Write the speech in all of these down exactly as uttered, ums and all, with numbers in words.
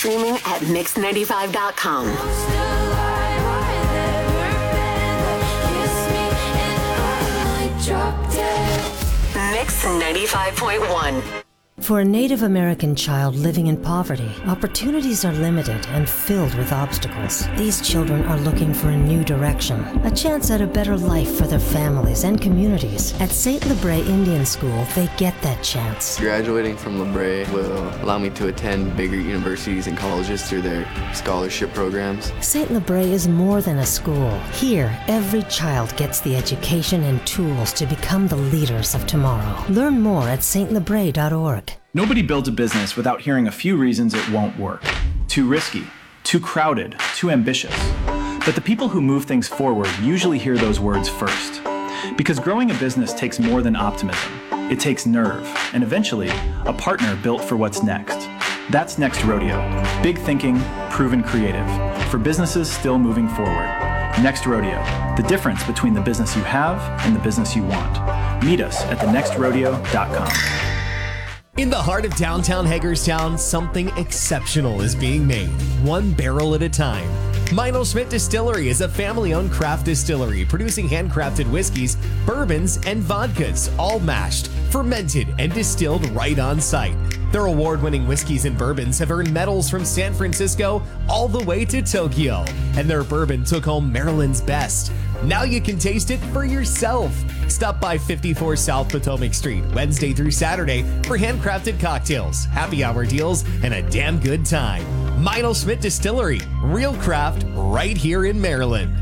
Streaming at mix ninety-five dot com. Mix ninety-five point one. For a Native American child living in poverty, opportunities are limited and filled with obstacles. These children are looking for a new direction, a chance at a better life for their families and communities. At Saint Lebre Indian School, they get that chance. Graduating from Lebre will allow me to attend bigger universities and colleges through their scholarship programs. Saint Lebre is more than a school. Here, every child gets the education and tools to become the leaders of tomorrow. Learn more at saint lebre dot org. Nobody builds a business without hearing a few reasons it won't work. Too risky, too crowded, too ambitious. But the people who move things forward usually hear those words first. Because growing a business takes more than optimism. It takes nerve, and eventually, a partner built for what's next. That's Next Rodeo. Big thinking, proven creative. For businesses still moving forward. Next Rodeo. The difference between the business you have and the business you want. Meet us at the next rodeo dot com. In the heart of downtown Hagerstown, something exceptional is being made, one barrel at a time. Meinl Schmidt Distillery is a family-owned craft distillery producing handcrafted whiskeys, bourbons, and vodkas, all mashed, fermented, and distilled right on site. Their award-winning whiskeys and bourbons have earned medals from San Francisco all the way to Tokyo, and their bourbon took home Maryland's Best. Now you can taste it for yourself. Stop by fifty-four South Potomac Street, Wednesday through Saturday, for handcrafted cocktails, happy hour deals, and a damn good time. Meinl Schmidt Distillery, real craft right here in Maryland.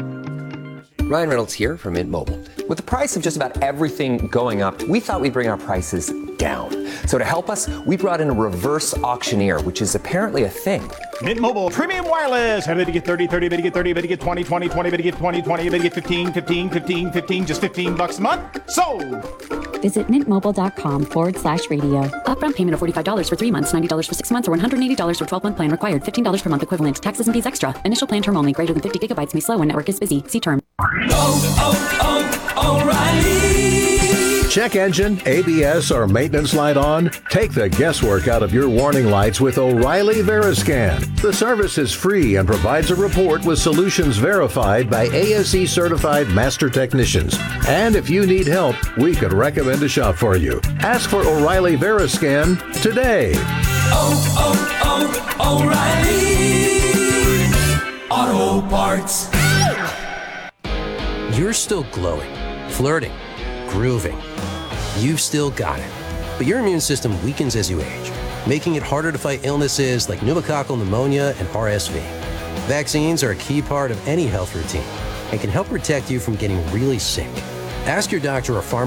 Ryan Reynolds here from Mint Mobile. With the price of just about everything going up, we thought we'd bring our prices down. So to help us, we brought in a reverse auctioneer, which is apparently a thing. Mint Mobile Premium Wireless. How did you get thirty, thirty, better get thirty, better get twenty, twenty, twenty, better get twenty, twenty, better get fifteen, fifteen, fifteen, fifteen, just fifteen bucks a month? Sold! Visit mintmobile.com forward slash radio. Upfront payment of forty-five dollars for three months, ninety dollars for six months, or one hundred eighty dollars for twelve-month plan required. fifteen dollars per month equivalent. Taxes and fees extra. Initial plan term only. Greater than fifty gigabytes may slow when network is busy. See term. Oh, oh, oh, O'Reilly! Check engine, A B S, or maintenance light on? Take the guesswork out of your warning lights with O'Reilly Veriscan. The service is free and provides a report with solutions verified by A S E certified master technicians. And if you need help, we could recommend a shop for you. Ask for O'Reilly Veriscan today. Oh, oh, oh, O'Reilly Auto Parts. You're still glowing, flirting, grooving. You've still got it. But your immune system weakens as you age, making it harder to fight illnesses like pneumococcal pneumonia and R S V. Vaccines are a key part of any health routine and can help protect you from getting really sick. Ask your doctor or pharmacist